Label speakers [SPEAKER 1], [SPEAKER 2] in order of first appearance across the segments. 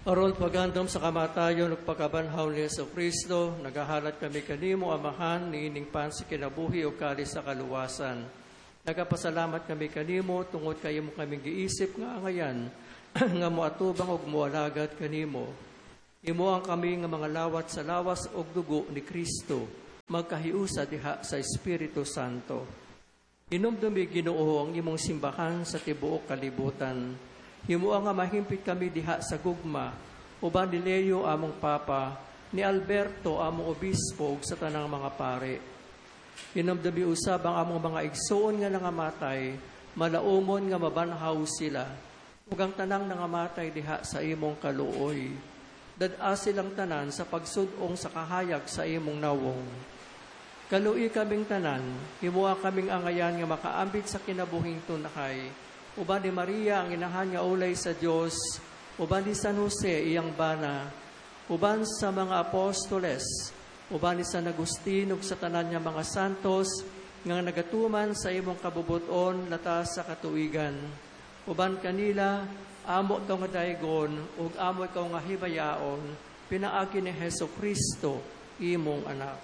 [SPEAKER 1] Aron pagandam sa kamatayon ug pagkabanhaw ni Hesus Kristo, nagahalat kami kanimo amahan niining pansi kinabuhi ug kalis sa kaluwasan. Nagapasalamat kami kanimo tungod kayo mo kaming giisip nga angayan nga moatubang ug moalagad kanimo. Imo ang kami nga mga lawat sa lawas ug dugo ni Kristo, magkahiusa diha sa Espiritu Santo. Hinumdumi Ginoo ang imong simbahan sa tibuok kalibutan. Himuang nga mahimpit kami diha sa gugma, uban ni Leo among Papa, ni Alberto among Obispo sa tanang mga pare. Hinumdumi usab ang among mga igsoon nga nangamatay, malaumon nga mabanhaw sila, ug ang tanang nangamatay diha sa imong kaluoy. Dad-a silang tanan sa pagsudong sa kahayag sa imong nawong. Kalui kaming tanan, himuha kaming angayan nga makaambit sa kinabuhing tunakay, uban ni Maria ang inahan nga ulay sa Dios, uban ni San Jose iyang bana, uban sa mga apostoles, uban ni San Agustin ug sa tanan nga mga santos nga nagatuman sa imong kabubuton latas sa katuigan. Uban kanila amo ikaw nga daygon ug amo ikaw nga hibayaon, pinaagi ni Hesukristo imong anak.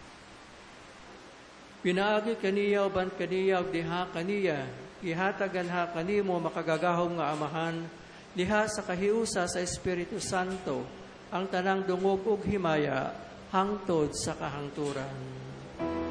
[SPEAKER 1] Pinaagi kaniya uban kaniya ug diha kaniya, ihatagan ha kanimo makagagahom nga amahan, diha sa kahiusa sa Espiritu Santo, ang tanang dungog ug himaya, hangtod sa kahangturan.